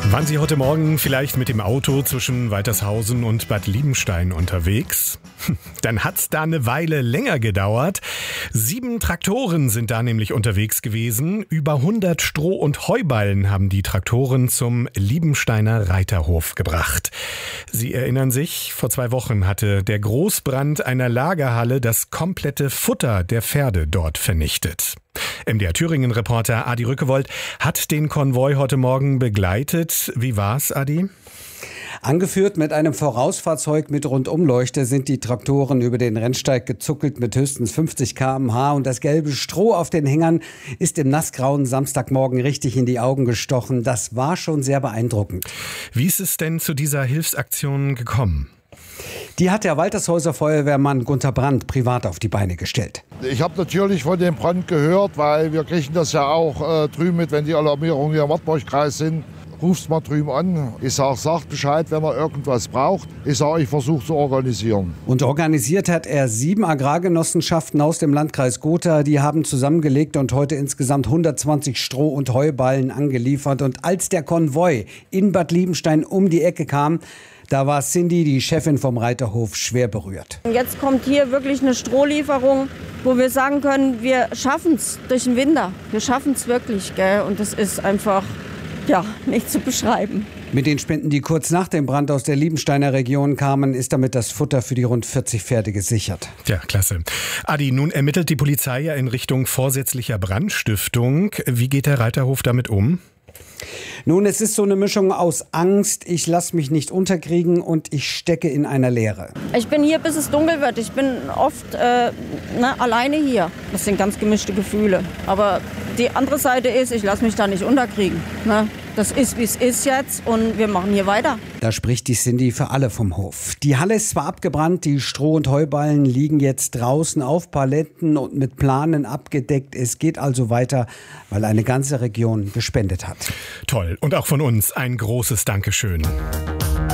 Waren Sie heute Morgen vielleicht mit dem Auto zwischen Waltershausen und Bad Liebenstein unterwegs? Dann hat's da eine Weile länger gedauert. 7 Traktoren sind da nämlich unterwegs gewesen. Über 100 Stroh- und Heuballen haben die Traktoren zum Liebensteiner Reiterhof gebracht. Sie erinnern sich, vor 2 Wochen hatte der Großbrand einer Lagerhalle das komplette Futter der Pferde dort vernichtet. MDR Thüringen-Reporter Adi Rückewold hat den Konvoi heute Morgen begleitet. Wie war's, Adi? Angeführt mit einem Vorausfahrzeug mit Rundumleuchte sind die Traktoren über den Rennsteig gezuckelt mit höchstens 50 km/h und das gelbe Stroh auf den Hängern ist im nassgrauen Samstagmorgen richtig in die Augen gestochen. Das war schon sehr beeindruckend. Wie ist es denn zu dieser Hilfsaktion gekommen? Die hat der Waltershäuser Feuerwehrmann Gunter Brandt privat auf die Beine gestellt. Ich habe natürlich von dem Brand gehört, weil wir kriegen das ja auch drüben mit, wenn die Alarmierungen hier im Wartburgkreis sind. Rufst mal drüben an. Ich sagt Bescheid, wenn man irgendwas braucht. Ich versuche zu organisieren. Und organisiert hat er 7 Agrargenossenschaften aus dem Landkreis Gotha. Die haben zusammengelegt und heute insgesamt 120 Stroh- und Heuballen angeliefert. Und als der Konvoi in Bad Liebenstein um die Ecke kam, da war Cindy, die Chefin vom Reiterhof, schwer berührt. Jetzt kommt hier wirklich eine Strohlieferung, wo wir sagen können, wir schaffen es durch den Winter. Wir schaffen es wirklich, gell? Und das ist einfach nicht zu beschreiben. Mit den Spenden, die kurz nach dem Brand aus der Liebensteiner Region kamen, ist damit das Futter für die rund 40 Pferde gesichert. Ja, klasse. Adi, nun ermittelt die Polizei ja in Richtung vorsätzlicher Brandstiftung. Wie geht der Reiterhof damit um? Nun, es ist so eine Mischung aus Angst, ich lasse mich nicht unterkriegen und ich stecke in einer Leere. Ich bin hier, bis es dunkel wird. Ich bin oft alleine hier. Das sind ganz gemischte Gefühle. Aber die andere Seite ist, ich lasse mich da nicht unterkriegen. Ne? Das ist, wie es ist jetzt und wir machen hier weiter. Da spricht die Cindy für alle vom Hof. Die Halle ist zwar abgebrannt, die Stroh- und Heuballen liegen jetzt draußen auf Paletten und mit Planen abgedeckt. Es geht also weiter, weil eine ganze Region gespendet hat. Toll. Und auch von uns ein großes Dankeschön.